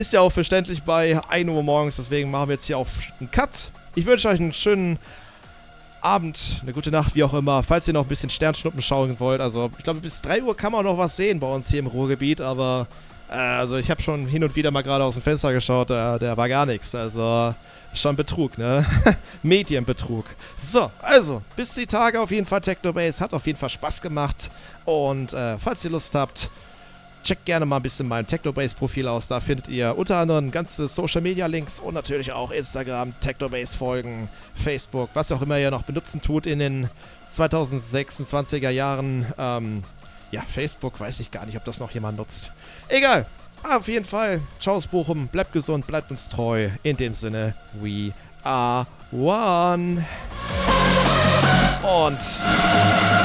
Ist ja auch verständlich bei 1 Uhr morgens, deswegen machen wir jetzt hier auch einen Cut. Ich wünsche euch einen schönen Abend, eine gute Nacht, wie auch immer. Falls ihr noch ein bisschen Sternschnuppen schauen wollt, also ich glaube bis 3 Uhr kann man noch was sehen bei uns hier im Ruhrgebiet, aber also ich habe schon hin und wieder mal gerade aus dem Fenster geschaut, der war gar nichts, also schon Betrug, ne? Medienbetrug. So, also, bis die Tage auf jeden Fall Technobase, hat auf jeden Fall Spaß gemacht und falls ihr Lust habt, checkt gerne mal ein bisschen mein Technobase-Profil aus. Da findet ihr unter anderem ganze Social-Media-Links und natürlich auch Instagram, Technobase-Folgen, Facebook, was auch immer ihr noch benutzen tut in den 2026er Jahren. Ja, Facebook, weiß ich gar nicht, ob das noch jemand nutzt. Egal. Auf jeden Fall. Ciao aus Bochum. Bleibt gesund, bleibt uns treu. In dem Sinne, we are one. Und